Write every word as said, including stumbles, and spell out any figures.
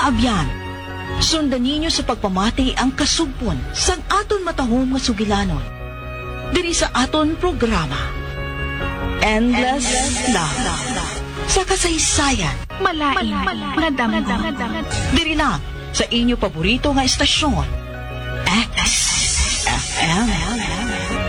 kaabyan. Sundan ninyo sa pagpamati ang kasugpon sang aton matahom nga sugilanon. Diri sa aton programa, Endless, Endless Love. Love. Sa kasaysayan, Malain, nga damdam. diri lang sa inyo paborito nga estasyon, X F M.